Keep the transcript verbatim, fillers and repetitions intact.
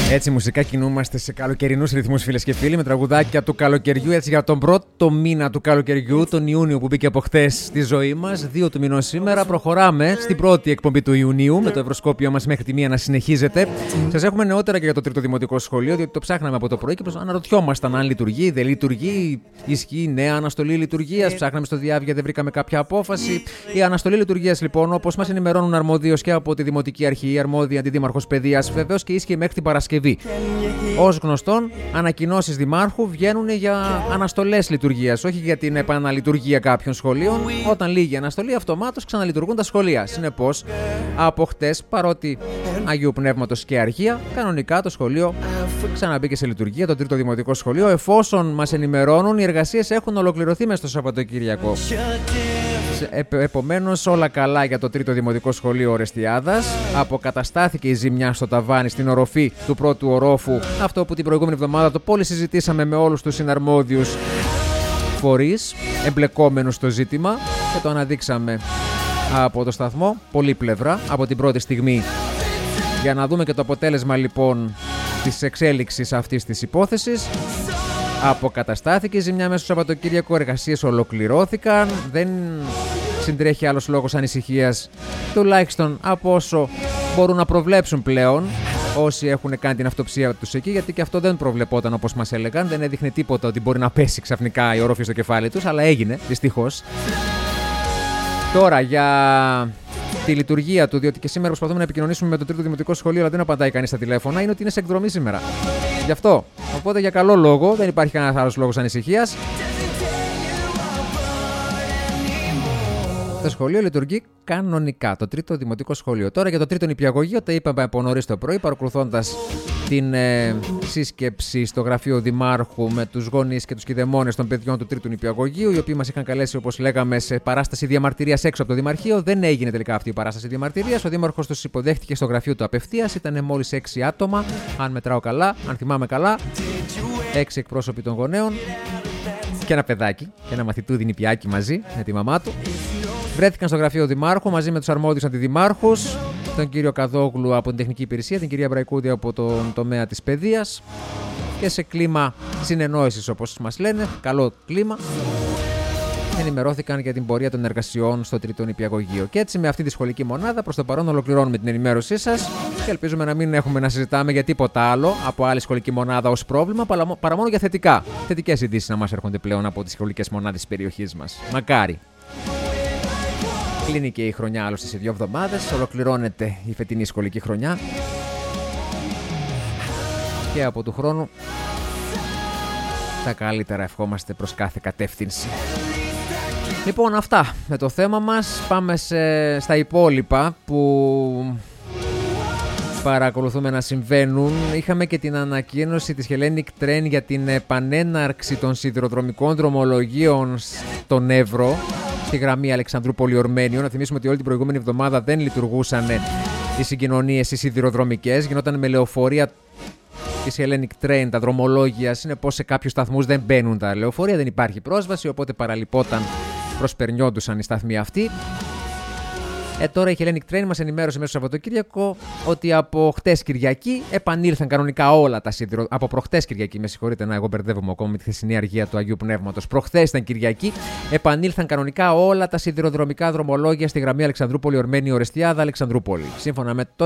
Έτσι, μουσικά κινούμαστε σε καλοκαιρινούς ρυθμούς, φίλες και φίλοι, με τραγουδάκια του καλοκαιριού. Έτσι, για τον πρώτο μήνα του καλοκαιριού, τον Ιούνιο που μπήκε από χθες στη ζωή μας, δύο του μηνός σήμερα, προχωράμε στην πρώτη εκπομπή του Ιουνίου, με το ευρωσκόπιο μας μέχρι τη μία να συνεχίζεται. Σας έχουμε νεότερα και για το τρίτο δημοτικό σχολείο, διότι το ψάχναμε από το πρωί και αναρωτιόμασταν αν λειτουργεί, δεν λειτουργεί, ισχύει νέα αναστολή λειτουργίας. Ψάχναμε στο διάβια, δεν βρήκαμε κάποια απόφαση. Η αναστολή λειτουργίας, λοιπόν, όπως μας ενημερώνουν αρμοδίως και από τη Δημοτική Αρχή, η αρμόδια αντιδήμαρχος παιδείας, βεβαίως και ίσχυε μέχρι την Παρασκευή. Ως γνωστόν, ανακοινώσεις δημάρχου βγαίνουν για αναστολές λειτουργίας, όχι για την επαναλειτουργία κάποιων σχολείων. Όταν λύγει η αναστολή, αυτομάτως ξαναλειτουργούν τα σχολεία. Συνεπώς, από χτες, παρότι Αγίου Πνεύματος και αργία, κανονικά το σχολείο ξαναμπήκε σε λειτουργία, το τρίτο δημοτικό σχολείο, εφόσον μας ενημερώνουν οι εργασίες έχουν ολοκληρωθεί μέσα στο Σαββατοκύριακο. Επομένως, όλα καλά για το τρίτο δημοτικό σχολείο Ορεστιάδας. Αποκαταστάθηκε η ζημιά στο ταβάνι στην οροφή του πρώτου ορόφου. Αυτό που την προηγούμενη εβδομάδα το πολύ συζητήσαμε με όλους τους συναρμόδιους φορείς εμπλεκόμενους στο ζήτημα και το αναδείξαμε από το σταθμό πολλή πλευρά από την πρώτη στιγμή. Για να δούμε και το αποτέλεσμα, λοιπόν, της εξέλιξης αυτής της υπόθεσης. Αποκαταστάθηκε η ζημιά μέσα στο Σαββατοκύριακο, εργασίες ολοκληρώθηκαν, δεν συντρέχει άλλος λόγος ανησυχίας, τουλάχιστον από όσο μπορούν να προβλέψουν πλέον όσοι έχουν κάνει την αυτοψία τους εκεί, γιατί και αυτό δεν προβλεπόταν όπως μας έλεγαν, δεν έδειχνε τίποτα ότι μπορεί να πέσει ξαφνικά η ορόφη στο κεφάλι τους, αλλά έγινε, δυστυχώς. Τώρα για τη λειτουργία του, διότι και σήμερα προσπαθούμε να επικοινωνήσουμε με το τρίτο δημοτικό σχολείο, αλλά δεν απαντάει κανείς στα τηλέφωνα, είναι ότι είναι σε εκδρομή σήμερα. Γι' αυτό. Οπότε για καλό λόγο, δεν υπάρχει κανένας άλλος λόγος ανησυχίας. Το σχολείο λειτουργεί κανονικά, το τρίτο δημοτικό σχολείο. Τώρα για το τρίτο νηπιαγωγείο, τα είπαμε από νωρίς το πρωί, παρακολουθώντας την ε, σύσκεψη στο γραφείο Δημάρχου με τους γονείς και τους κηδεμόνες των παιδιών του τρίτου νηπιαγωγείου, οι οποίοι μας είχαν καλέσει, όπως λέγαμε, σε παράσταση διαμαρτυρίας έξω από το Δημαρχείο. Δεν έγινε τελικά αυτή η παράσταση διαμαρτυρίας. Ο Δήμαρχος τους υποδέχτηκε στο γραφείο του απευθείας. Ήταν μόλις έξι άτομα, αν μετράω καλά, αν θυμάμαι καλά. Έξι εκπρόσωποι των γονέων και ένα παιδάκι, και ένα μαθητούδι νηπιάκι μαζί με τη μαμά του. Βρέθηκαν στο γραφείο Δημάρχου μαζί με τους αρμόδιους αντιδημάρχους, τον κύριο Καδόγλου από την Τεχνική Υπηρεσία, την κυρία Μπραϊκούδη από τον τομέα της παιδείας, και σε κλίμα συνεννόησης, όπως μας λένε, καλό κλίμα, ενημερώθηκαν για την πορεία των εργασιών στο τρίτο νηπιαγωγείο. Και έτσι, με αυτή τη σχολική μονάδα, προς το παρόν ολοκληρώνουμε την ενημέρωσή σας και ελπίζουμε να μην έχουμε να συζητάμε για τίποτα άλλο από άλλη σχολική μονάδα ως πρόβλημα, παρά μόνο για θετικά. Θετικές ειδήσεις να μας έρχονται πλέον από τις σχολικές μονάδες της περιοχής μας. Μακάρι. Κλείνει και η χρονιά άλλωστε σε δύο εβδομάδες. Ολοκληρώνεται η φετινή σχολική χρονιά. Και από του χρόνου τα καλύτερα ευχόμαστε προς κάθε κατεύθυνση. Λοιπόν, αυτά με το θέμα μας. Πάμε σε, στα υπόλοιπα που παρακολουθούμε να συμβαίνουν. Είχαμε και την ανακοίνωση της Hellenic Train για την επανέναρξη των σιδηροδρομικών δρομολογίων στον Εύρο, στη γραμμή Αλεξανδρούπολη-Ορμένιο. Να θυμίσουμε ότι όλη την προηγούμενη εβδομάδα δεν λειτουργούσαν οι συγκοινωνίες οι σιδηροδρομικές. Γινόταν με λεωφορεία της Hellenic Train τα δρομολόγια. Συνεπώς σε κάποιους σταθμούς δεν μπαίνουν τα λεωφορεία, δεν υπάρχει πρόσβαση, οπότε παραλυπόταν, προσπερνιόντουσαν οι σταθμοί αυτοί. Ε, τώρα η Hellenic Train μας ενημέρωσε μέσα στο Σαββατοκύριακο ότι από χτες Κυριακή επανήλθαν κανονικά όλα τα σιδηρο... Από προχτές Κυριακή, με συγχωρείτε, να εγώ μπερδεύομαι ακόμα με τη χθεσινή αργία του Αγίου Πνεύματος. Προχθές ήταν Κυριακή, επανήλθαν κανονικά όλα τα σιδηροδρομικά δρομολόγια στη γραμμή Αλεξανδρούπολη-Ορμένιο-Ορεστιάδα-Αλεξανδρούπολη. Σύμφωνα με τον